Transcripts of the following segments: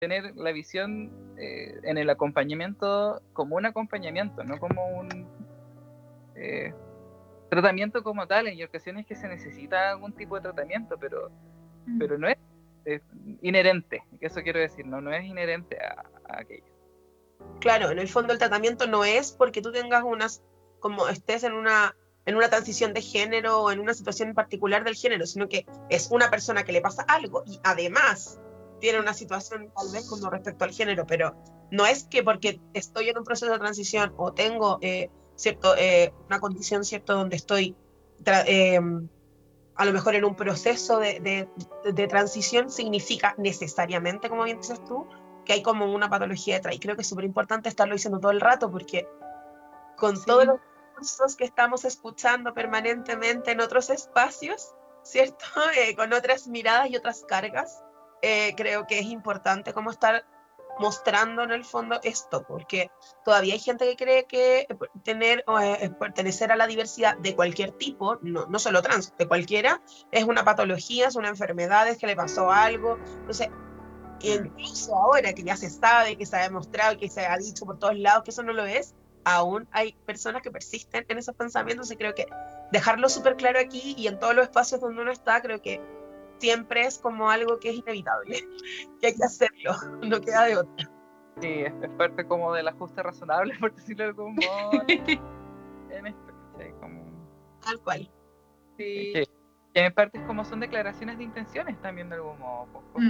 tener la visión en el acompañamiento como un acompañamiento, no como un tratamiento como tal. En ocasiones que se necesita algún tipo de tratamiento, pero no es inherente, eso quiero decir, no es inherente a aquello. Claro, en el fondo el tratamiento no es porque tú tengas como estés en una transición de género o en una situación particular del género, sino que es una persona que le pasa algo y además tiene una situación tal vez como respecto al género, pero no es que porque estoy en un proceso de transición o tengo una condición cierto donde estoy a lo mejor en un proceso de transición significa necesariamente, como bien dices tú, que hay como una patología detrás. Y creo que es súper importante estarlo diciendo todo el rato, porque con todos los cursos que estamos escuchando permanentemente en otros espacios, ¿cierto? Con otras miradas y otras cargas, creo que es importante como estar mostrando en el fondo esto, porque todavía hay gente que cree que pertenecer a la diversidad de cualquier tipo, no solo trans, de cualquiera, es una patología, es una enfermedad, es que le pasó algo. Entonces, incluso ahora que ya se sabe, que se ha demostrado, que se ha dicho por todos lados que eso no lo es, aún hay personas que persisten en esos pensamientos, y creo que dejarlo súper claro aquí y en todos los espacios donde uno está, creo que siempre es como algo que es inevitable, que hay que hacerlo, no queda de otra. Sí, es parte como del ajuste razonable, por decirlo de algún modo, en esto, ¿cachai? Tal cual. Sí. Que en parte es como son declaraciones de intenciones también de algún modo.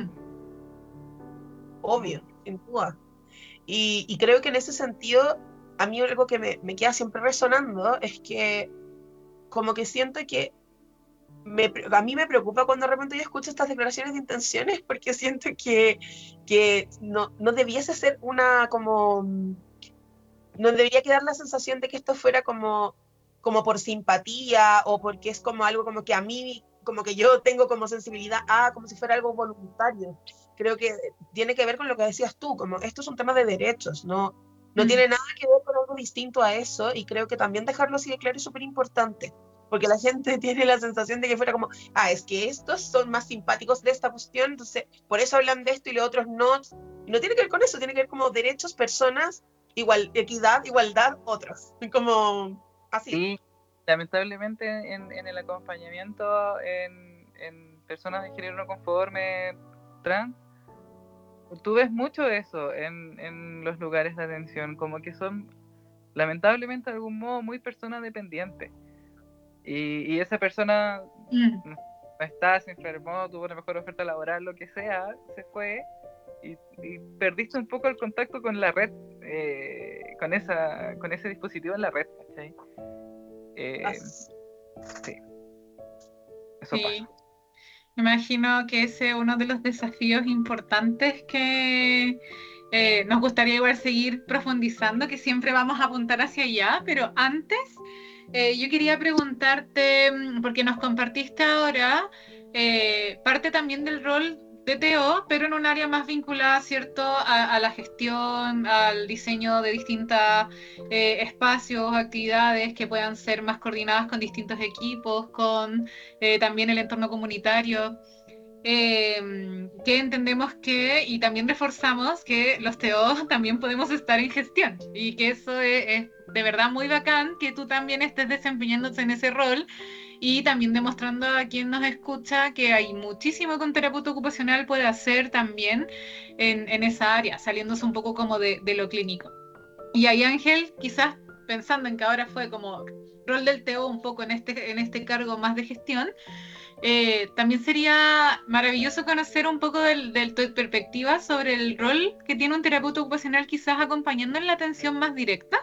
Obvio, sin duda. Y creo que en ese sentido, a mí algo que me queda siempre resonando es que como que siento que a mí me preocupa cuando de repente yo escucho estas declaraciones de intenciones, porque siento que no debiese ser no debería quedar la sensación de que esto fuera como por simpatía o porque es como algo como que a mí, como que yo tengo como sensibilidad como si fuera algo voluntario. Creo que tiene que ver con lo que decías tú, como esto es un tema de derechos, no tiene nada que ver con algo distinto a eso, y creo que también dejarlo así de claro es súper importante, porque la gente tiene la sensación de que fuera como, es que estos son más simpáticos de esta cuestión, entonces por eso hablan de esto y los otros no. Y no tiene que ver con eso, tiene que ver como derechos, personas, equidad, igualdad, otros. Como así. Sí, lamentablemente en el acompañamiento en personas de género no conforme, trans, tú ves mucho eso en los lugares de atención, como que son lamentablemente de algún modo muy personas dependientes. Y esa persona no está, se enfermó, tuvo una mejor oferta laboral, lo que sea, se fue y perdiste un poco el contacto con la red, con ese dispositivo en la red, ¿cachai? Sí, eso pasa. Me imagino que ese es uno de los desafíos importantes que nos gustaría igual seguir profundizando, que siempre vamos a apuntar hacia allá, pero antes yo quería preguntarte, porque nos compartiste ahora parte también del rol de TO, pero en un área más vinculada, ¿cierto?, a la gestión, al diseño de distintos espacios, actividades que puedan ser más coordinadas con distintos equipos, con también el entorno comunitario. Que entendemos que, y también reforzamos que los TO también podemos estar en gestión, y que eso es de verdad muy bacán que tú también estés desempeñándose en ese rol, y también demostrando a quien nos escucha que hay muchísimo que un terapeuta ocupacional puede hacer también en esa área, saliéndose un poco como de lo clínico. Y ahí, Ángel, quizás pensando en que ahora fue como rol del TO un poco en este cargo más de gestión, también sería maravilloso conocer un poco de tu perspectiva sobre el rol que tiene un terapeuta ocupacional, quizás acompañando en la atención más directa.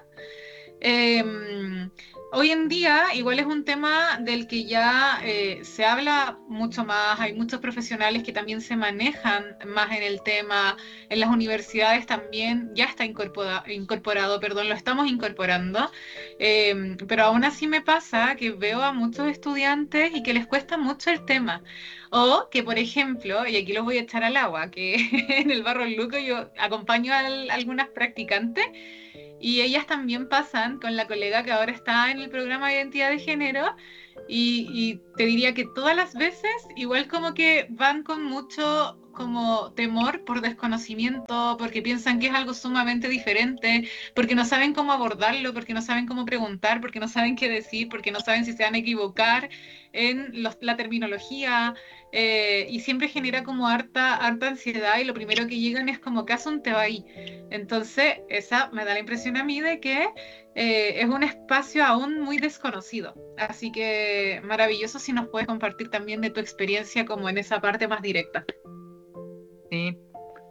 Hoy en día igual es un tema del que ya se habla mucho más, hay muchos profesionales que también se manejan más en el tema, en las universidades también ya está incorporado, perdón, lo estamos incorporando, pero aún así me pasa que veo a muchos estudiantes y que les cuesta mucho el tema, o que por ejemplo, y aquí los voy a echar al agua, que en el Barro Luco yo acompaño a algunas practicantes, y ellas también pasan con la colega que ahora está en el programa de identidad de género, y te diría que todas las veces igual como que van con como temor por desconocimiento, porque piensan que es algo sumamente diferente, porque no saben cómo abordarlo, porque no saben cómo preguntar, porque no saben qué decir, porque no saben si se van a equivocar en la terminología, y siempre genera como harta ansiedad, y lo primero que llegan es como, ¿qué asunto ahí? Entonces, esa me da la impresión a mí de que es un espacio aún muy desconocido. Así que maravilloso si nos puedes compartir también de tu experiencia como en esa parte más directa. Sí,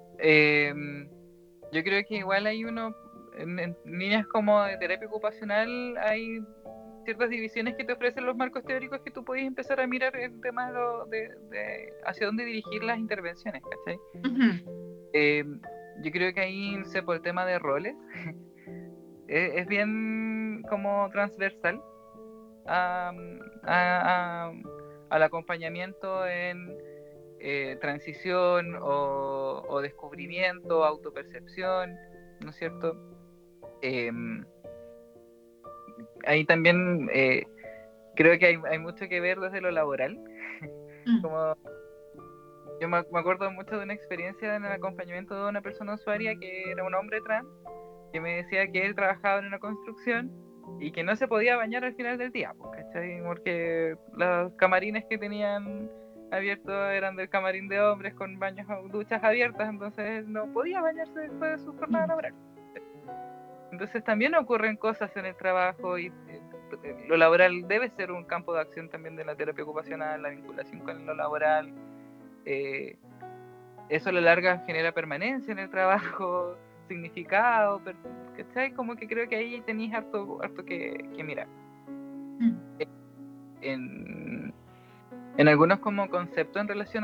yo creo que igual hay en líneas como de terapia ocupacional, hay ciertas divisiones que te ofrecen los marcos teóricos que tú puedes empezar a mirar en temas de hacia dónde dirigir las intervenciones, ¿cachai? Yo creo que ahí, no sé, por el tema de roles, es bien como transversal al acompañamiento en transición o descubrimiento, autopercepción, ¿no es cierto? Ahí también creo que hay mucho que ver desde lo laboral. Como yo me acuerdo mucho de una experiencia en el acompañamiento de una persona usuaria que era un hombre trans, que me decía que él trabajaba en una construcción y que no se podía bañar al final del día, ¿cachai? Porque los camarines que tenían abiertos eran del camarín de hombres con baños o duchas abiertas, entonces él no podía bañarse después de su jornada laboral. Entonces también ocurren cosas en el trabajo y lo laboral debe ser un campo de acción también de la terapia ocupacional, la vinculación con lo laboral. Eso a la larga genera permanencia en el trabajo, significado, ¿cachai? Como que creo que ahí tenéis harto que mirar. En algunos como conceptos en relación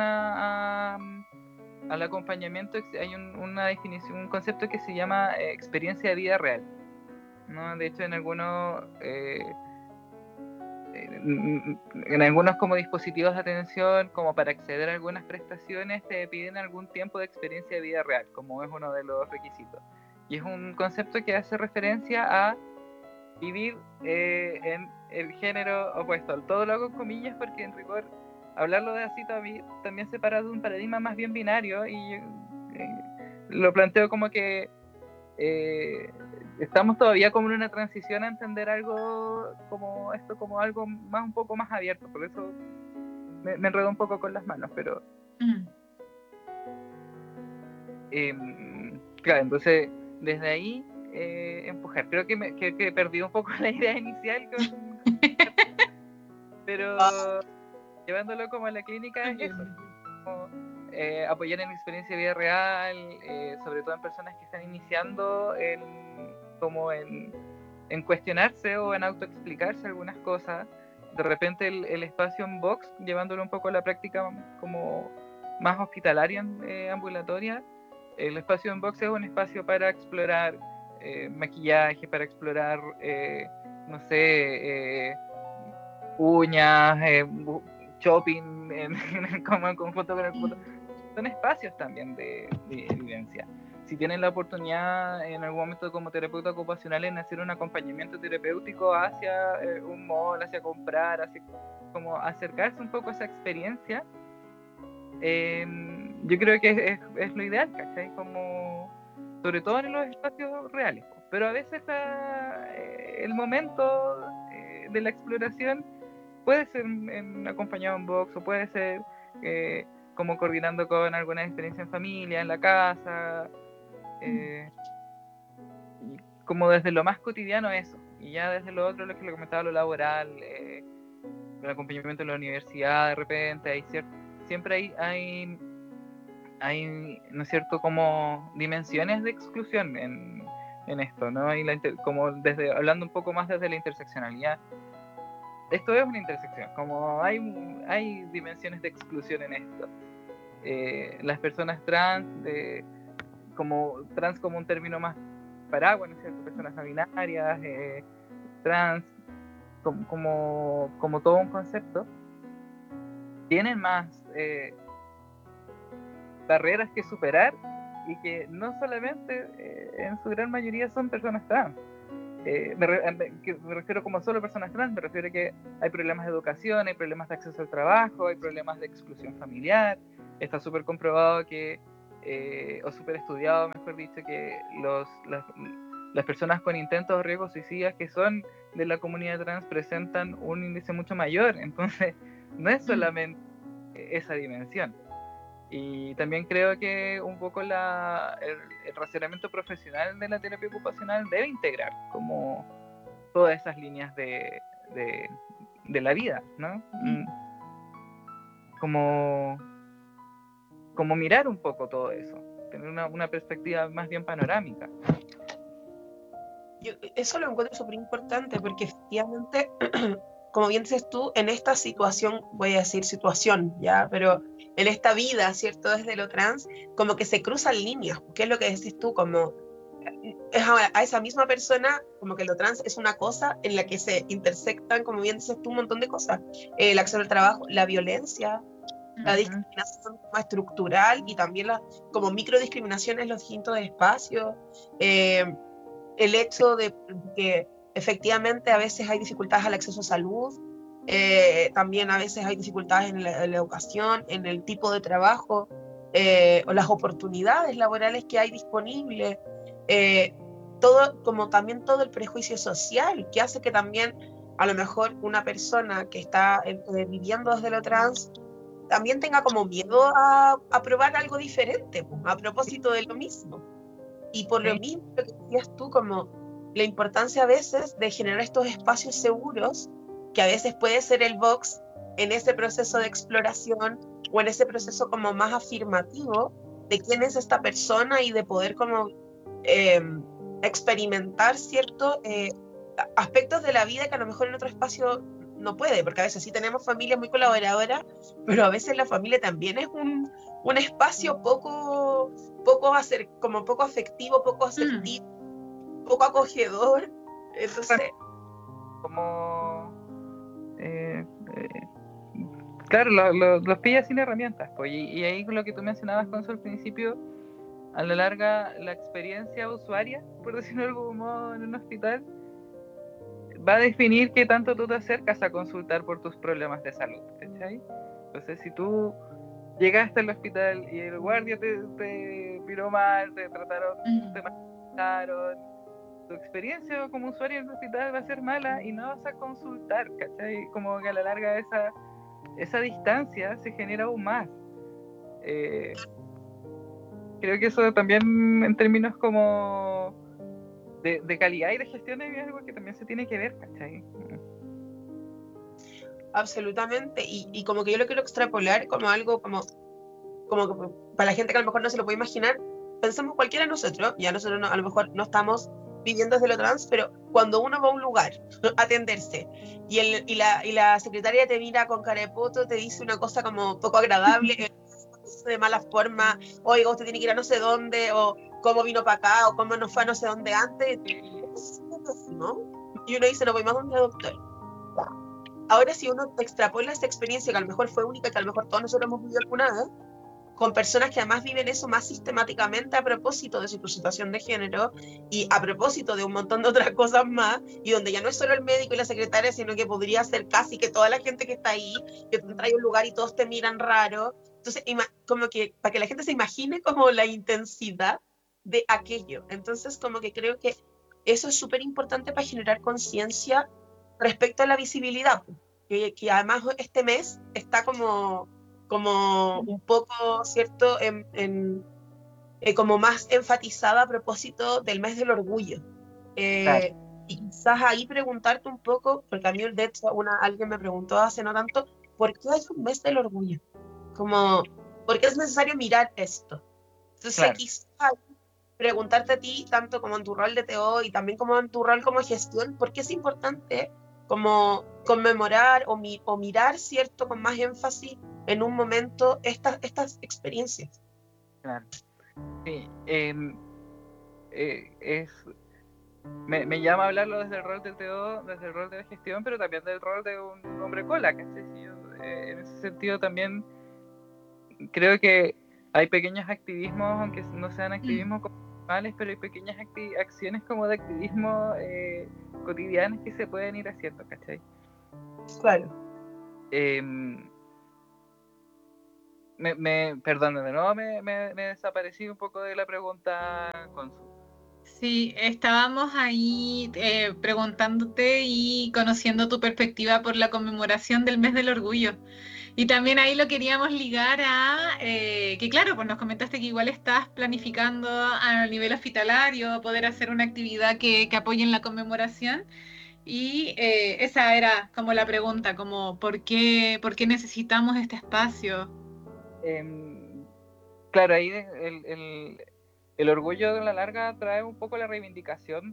al acompañamiento hay una definición, un concepto que se llama experiencia de vida real, ¿no? De hecho, en algunos como dispositivos de atención, como para acceder a algunas prestaciones, te piden algún tiempo de experiencia de vida real, como es uno de los requisitos. Y es un concepto que hace referencia a vivir en el género opuesto. Todo lo hago con comillas porque en rigor hablarlo de así también separa de un paradigma más bien binario, y lo planteo como que estamos todavía como en una transición a entender algo como esto, como algo más, un poco más abierto. Por eso me enredo un poco con las manos, pero claro, entonces desde ahí empujar. Creo que perdí un poco la idea inicial pero llevándolo como a la clínica es eso, como, apoyar en experiencia de vida real, sobre todo en personas que están iniciando en cuestionarse o en autoexplicarse algunas cosas. De repente el espacio en box, llevándolo un poco a la práctica como más hospitalaria, ambulatoria, el espacio en box es un espacio para explorar maquillaje, para explorar, no sé, uñas, shopping como en conjunto con el computador. Son espacios también de vivencia. Si tienen la oportunidad en algún momento como terapeuta ocupacional en hacer un acompañamiento terapéutico hacia un mall, hacia comprar, hacia como acercarse un poco a esa experiencia, yo creo que es lo ideal, ¿cachai? Como, sobre todo en los espacios reales. Pero a veces el momento de la exploración puede ser acompañado en box, o puede ser como coordinando con alguna experiencia en familia, en la casa, y como desde lo más cotidiano eso, y ya desde lo otro, lo que le comentaba, lo laboral, el acompañamiento en la universidad, de repente siempre hay, ¿no es cierto?, como dimensiones de exclusión en esto, ¿no? Y como hablando un poco más desde la interseccionalidad, esto es una intersección, como hay dimensiones de exclusión en esto. Las personas trans, como un término más paraguas, ¿no es cierto?, personas no binarias, trans, como todo un concepto, tienen más barreras que superar, y que no solamente en su gran mayoría son personas trans. Me refiero como solo personas trans, me refiero a que hay problemas de educación, hay problemas de acceso al trabajo, hay problemas de exclusión familiar, está súper comprobado que, o súper estudiado, mejor dicho, que las personas con intentos o riesgos suicidas que son de la comunidad trans presentan un índice mucho mayor. Entonces, no es solamente esa dimensión. Y también creo que un poco el racionamiento profesional de la terapia ocupacional debe integrar como todas esas líneas de la vida, ¿no? Como mirar un poco todo eso, tener una perspectiva más bien panorámica. Eso lo encuentro súper importante porque efectivamente, como bien dices tú, en esta situación, voy a decir situación, ¿ya? Pero en esta vida, ¿cierto? Desde lo trans, como que se cruzan líneas, ¿qué es lo que decís tú? Como es a esa misma persona, como que lo trans es una cosa en la que se intersectan, como bien dices tú, un montón de cosas. El acceso al trabajo, la violencia, la discriminación como estructural y también como microdiscriminación en los distintos espacios. El hecho de que efectivamente a veces hay dificultades al acceso a salud, también a veces hay dificultades en la educación, en el tipo de trabajo, o las oportunidades laborales que hay disponibles, como también todo el prejuicio social, que hace que también a lo mejor una persona que está viviendo desde lo trans también tenga como miedo a probar algo diferente, pues, a propósito de lo mismo. Y por lo mismo, lo que decías tú, como la importancia a veces de generar estos espacios seguros, que a veces puede ser el box en ese proceso de exploración o en ese proceso como más afirmativo de quién es esta persona y de poder como experimentar ciertos aspectos de la vida que a lo mejor en otro espacio no puede, porque a veces sí tenemos familias muy colaboradoras, pero a veces la familia también es un espacio poco afectivo, poco asertivo, poco acogedor. Entonces, como claro, los pillas sin herramientas, pues, y ahí con lo que tú mencionabas, Conso, al principio, a la larga la experiencia usuaria, por decirlo de algún modo, en un hospital va a definir qué tanto tú te acercas a consultar por tus problemas de salud, ¿cachai? Entonces, si tú llegaste al hospital y el guardia te miró mal, te trataron, te mataron, tu experiencia como usuario en el hospital va a ser mala y no vas a consultar, ¿cachai? Como que a la larga esa distancia se genera aún más. Creo que eso también en términos como de calidad y de gestión es algo que también se tiene que ver, ¿cachai? absolutamente, y como que yo lo quiero extrapolar como algo como que para la gente que a lo mejor no se lo puede imaginar, pensemos cualquiera de nosotros, ya nosotros a lo mejor no estamos viviendo desde lo trans, pero cuando uno va a un lugar a atenderse y la secretaria te mira con cara de poto, te dice una cosa como poco agradable, de mala forma, oiga, usted tiene que ir a no sé dónde, o cómo vino para acá, o cómo no fue a no sé dónde antes, ¿no? Y uno dice, no voy más donde el doctor. Ahora, si uno extrapola esta experiencia que a lo mejor fue única, que a lo mejor todos nosotros hemos vivido alguna vez, con personas que además viven eso más sistemáticamente a propósito de su situación de género y a propósito de un montón de otras cosas más, y donde ya no es solo el médico y la secretaria, sino que podría ser casi que toda la gente que está ahí, que tú entras a un lugar y todos te miran raro. Entonces, como que para que la gente se imagine como la intensidad de aquello. Entonces, como que creo que eso es súper importante para generar conciencia respecto a la visibilidad, que además este mes está como un poco, ¿cierto?, como más enfatizada a propósito del mes del orgullo. Claro. Y quizás ahí preguntarte un poco, porque a mí de hecho alguien me preguntó hace no tanto, ¿por qué hay un mes del orgullo? Como, ¿por qué es necesario mirar esto? Entonces, Claro. quizás preguntarte a ti, tanto como en tu rol de TO y también como en tu rol como gestión, ¿por qué es importante como conmemorar o mirar, ¿cierto?, con más énfasis en un momento estas experiencias? Claro. Sí, me llama a hablarlo desde el rol del TO, desde el rol de la gestión, pero también del rol de un hombre cola, ¿cachai? Sí, en ese sentido también creo que hay pequeños activismos, aunque no sean activismos normales, pero hay pequeñas acciones como de activismo cotidianas que se pueden ir haciendo, ¿cachai? Claro. Perdón, de nuevo me desaparecí un poco de la pregunta, Consu. Sí, estábamos ahí preguntándote y conociendo tu perspectiva por la conmemoración del mes del orgullo. Y también ahí lo queríamos ligar a que claro, pues nos comentaste que igual estás planificando a nivel hospitalario poder hacer una actividad que apoye en la conmemoración. Y esa era como la pregunta, como por qué necesitamos este espacio? Claro, ahí el orgullo de la larga trae un poco la reivindicación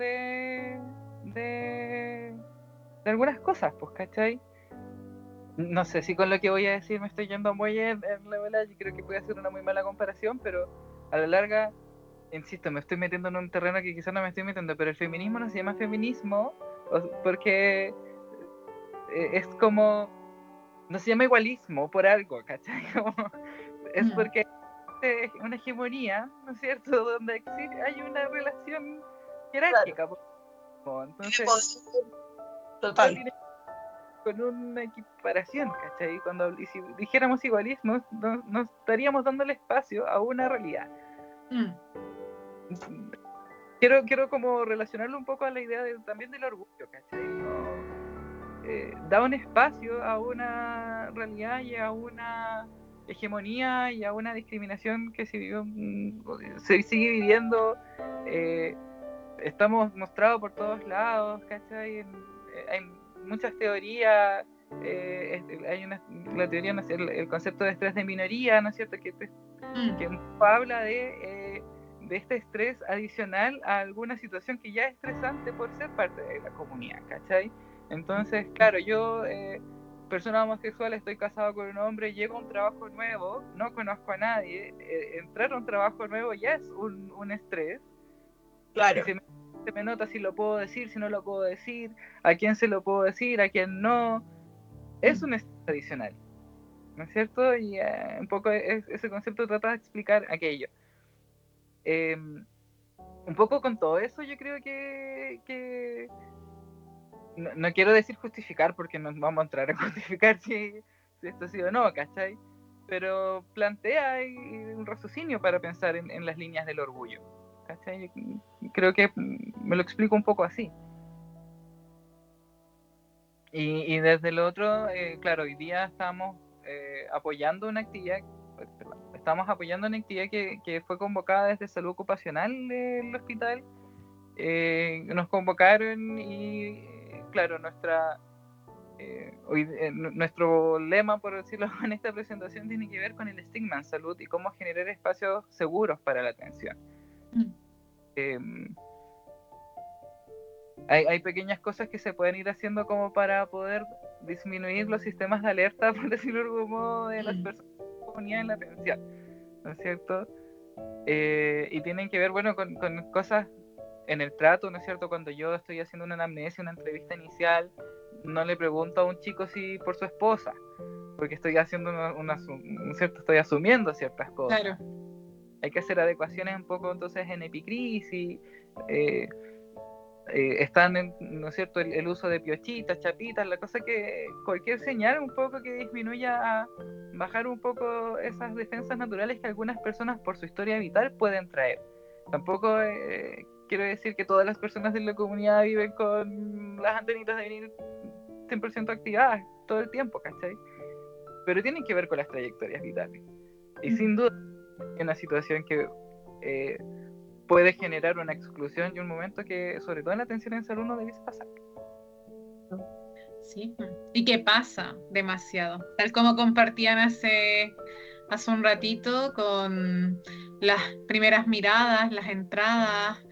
de algunas cosas, pues, ¿cachai? No sé si con lo que voy a decir me estoy yendo muy en la bola, yo creo que puede ser una muy mala comparación, pero a la larga, insisto, me estoy metiendo en un terreno que quizás no me estoy metiendo, pero el feminismo no se llama feminismo porque es como, no se llama igualismo por algo, ¿cachai? Es porque es una hegemonía, ¿no es cierto?, donde existe, hay una relación jerárquica. Claro. Entonces, total. Con una equiparación, ¿cachai? Y si dijéramos igualismo, no estaríamos dándole espacio a una realidad. Quiero como relacionarlo un poco a la idea también del orgullo, ¿cachai? Da un espacio a una realidad y a una hegemonía y a una discriminación que se sigue viviendo. Estamos mostrados por todos lados, ¿cachai? Hay muchas teorías. Hay la teoría, ¿no es cierto?, el concepto de estrés de minoría, ¿no es cierto?, que habla de este estrés adicional a alguna situación que ya es estresante por ser parte de la comunidad, ¿cachai? Entonces, claro, yo, persona homosexual, estoy casado con un hombre, llego a un trabajo nuevo, no conozco a nadie, entrar a un trabajo nuevo ya es un estrés. Claro. Se me nota si lo puedo decir, si no lo puedo decir, a quién se lo puedo decir, a quién no. Es un estrés adicional, ¿no es cierto? Y un poco ese concepto trata de explicar aquello. Un poco con todo eso yo creo que no quiero decir justificar porque nos vamos a entrar a justificar si esto ha sido o no, ¿cachai? Pero plantea un raciocinio para pensar en las líneas del orgullo, ¿cachai? Creo que me lo explico un poco así. Y desde el otro, claro, hoy día estamos apoyando una actividad, que fue convocada desde Salud Ocupacional del hospital. Nos convocaron y, claro, nuestro lema, por decirlo en esta presentación, tiene que ver con el estigma en salud y cómo generar espacios seguros para la atención. Hay pequeñas cosas que se pueden ir haciendo como para poder disminuir los sistemas de alerta, por decirlo de algún modo, de las personas que ponían en la atención, ¿no es cierto? Y tienen que ver, bueno, con cosas en el trato, ¿no es cierto? Cuando yo estoy haciendo una anamnesia, una entrevista inicial, no le pregunto a un chico si por su esposa, porque estoy haciendo estoy asumiendo ciertas cosas. Claro. Hay que hacer adecuaciones un poco entonces en epicrisis. Están, ¿no es cierto?, el uso de piochitas, chapitas, la cosa que cualquier señal un poco que disminuya a bajar un poco esas defensas naturales que algunas personas por su historia vital pueden traer. Tampoco quiero decir que todas las personas de la comunidad viven con las antenitas de venir 100% activadas todo el tiempo, ¿cachai? Pero tienen que ver con las trayectorias vitales. Y sin duda es una situación que puede generar una exclusión y un momento que, sobre todo en la atención en salud, no debiese pasar. Sí, y que pasa demasiado. Tal como compartían hace un ratito con las primeras miradas, las entradas,